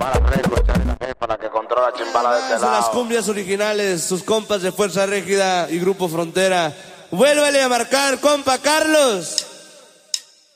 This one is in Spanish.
Para que controla chimbala de este Son las lado. cumbias originales, sus compas de Fuerza Régida y Grupo Frontera. Vuélvele a marcar, compa Carlos.